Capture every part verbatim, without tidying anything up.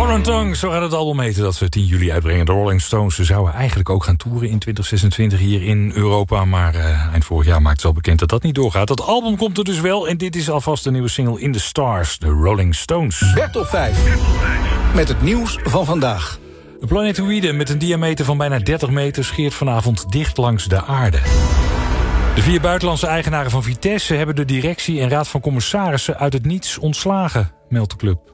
Foreign Tongues, zo gaat het album heten dat ze tien juli uitbrengen. De Rolling Stones, ze zouden eigenlijk ook gaan toeren in twintig zesentwintig hier in Europa. Maar uh, eind vorig jaar maakte ze al bekend dat dat niet doorgaat. Dat album komt er dus wel en dit is alvast de nieuwe single In The Stars, de Rolling Stones. Bertel vijf, met het nieuws van vandaag. Een planetoïde met een diameter van bijna dertig meter scheert vanavond dicht langs de aarde. De vier buitenlandse eigenaren van Vitesse hebben de directie en raad van commissarissen uit het niets ontslagen, meldt de club.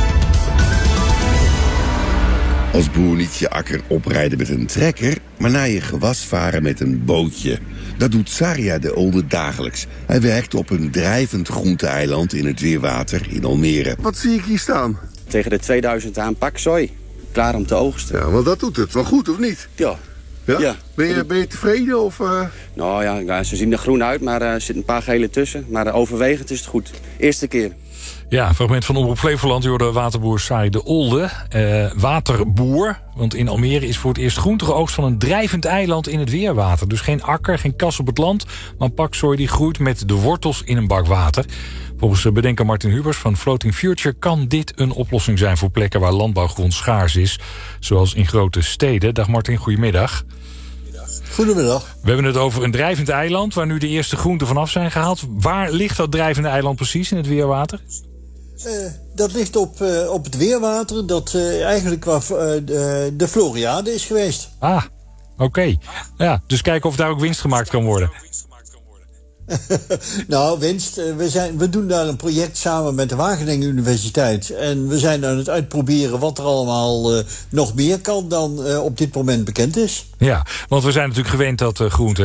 Als boer niet je akker oprijden met een trekker, maar naar je gewas varen met een bootje. Dat doet Saria de Olde dagelijks. Hij werkt op een drijvend groenteeiland in het Weerwater in Almere. Wat zie ik hier staan? Tegen de tweeduizend aan paksoi. Klaar om te oogsten. Ja, want dat doet het wel goed, of niet? Ja. Ja? Ja. Ben je, ben je tevreden? Of, uh... Nou ja, ja, ze zien er groen uit, maar er zitten een paar gele tussen. Maar uh, overwegend is het goed. Eerste keer. Ja, een fragment van Omroep Flevoland. Je hoorde waterboer Saria de Olde. Uh, waterboer, want in Almere is voor het eerst groente geoogst van een drijvend eiland in het Weerwater. Dus geen akker, geen kas op het land, maar paksoi die groeit met de wortels in een bak water. Volgens bedenker Martin Hubers van Floating Future kan dit een oplossing zijn voor plekken waar landbouwgrond schaars is. Zoals in grote steden. Dag Martin, goedemiddag. Goedemiddag. We hebben het over een drijvend eiland waar nu de eerste groenten vanaf zijn gehaald. Waar ligt dat drijvende eiland precies in het Weerwater? Uh, dat ligt op, uh, op het Weerwater dat uh, eigenlijk waar uh, de, de Floriade is geweest. Ah, oké. Okay. Ja, dus kijken of daar ook winst gemaakt kan worden. Nou, winst. Uh, we, zijn, we doen daar een project samen met de Wageningen Universiteit. En we zijn aan het uitproberen wat er allemaal uh, nog meer kan dan uh, op dit moment bekend is. Ja, want we zijn natuurlijk gewend dat uh, groenten